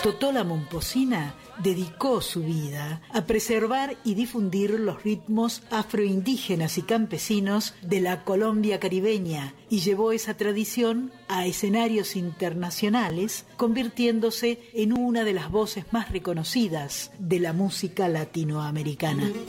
Totó la Momposina dedicó su vida a preservar y difundir los ritmos afroindígenas y campesinos de la Colombia caribeña y llevó esa tradición a escenarios internacionales, convirtiéndose en una de las voces más reconocidas de la música latinoamericana.